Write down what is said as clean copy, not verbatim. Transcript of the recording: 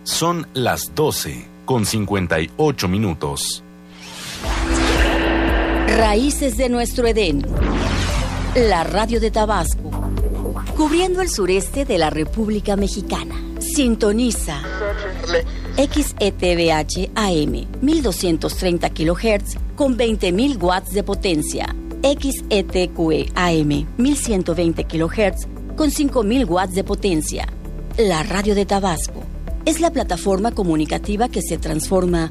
Son las 12:58. Raíces de nuestro Edén. La radio de Tabasco. Cubriendo el sureste de la República Mexicana. Sintoniza XETVH AM 1230 kHz con 20.000 watts de potencia. XETQE AM 1120 kHz con 5.000 watts de potencia. La radio de Tabasco es la plataforma comunicativa que se transforma